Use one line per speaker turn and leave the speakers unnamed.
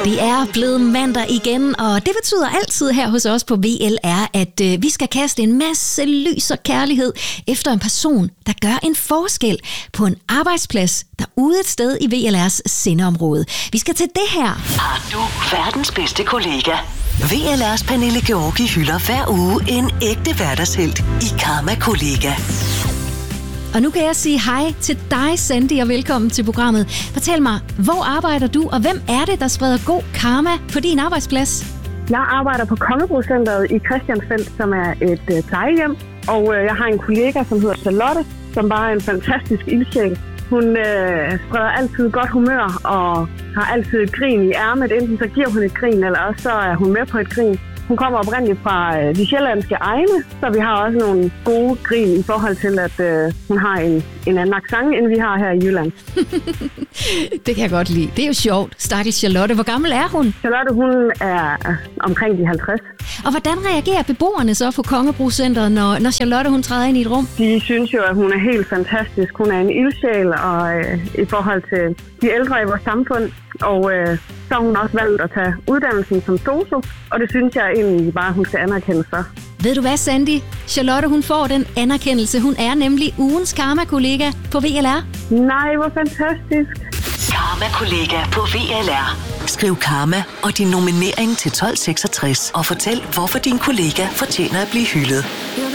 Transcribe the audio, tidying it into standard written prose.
Det er blevet mandag igen, og det betyder altid her hos os på VLR, at vi skal kaste en masse lys og kærlighed efter en person, der gør en forskel på en arbejdsplads derude et sted i VLR's sendeområde. Vi skal til det her.
Har du verdens bedste kollega? VLR's Pernille Georgi hylder hver uge en ægte hverdagshelt i Karma-kollega.
Og nu kan jeg sige hej til dig, Sandy, og velkommen til programmet. Fortæl mig, hvor arbejder du, og hvem er det, der spreder god karma på din arbejdsplads?
Jeg arbejder på Kongebro-centret i Christiansfeld, som er et plejehjem. Og jeg har en kollega, som hedder Charlotte, som bare er en fantastisk ildsjæl. Hun spreder altid godt humør og har altid et grin i ærmet. Enten så giver hun et grin, eller også så er hun med på et grin. Hun kommer oprindeligt fra de sjællandske egne, så vi har også nogle gode grin i forhold til, at hun har en anden accent, end vi har her i Jylland.
Det kan jeg godt lide. Det er jo sjovt. Stakkels Charlotte. Hvor gammel er hun?
Charlotte, hun er omkring de 50.
Og hvordan reagerer beboerne så på Kongebro-centret, når Charlotte hun træder ind i et rum?
De synes jo, at hun er helt fantastisk. Hun er en ildsjæl og i forhold til de ældre i vores samfund. Og så har hun også valgt at tage uddannelsen som sosu, og det synes jeg egentlig bare, hun skal anerkende for.
Ved du hvad, Sandy? Charlotte, hun får den anerkendelse. Hun er nemlig ugens karma-kollega på VLR.
Nej, hvor fantastisk.
Karma-kollega på VLR. Skriv karma og din nominering til 1266 og fortæl, hvorfor din kollega fortjener at blive hyldet.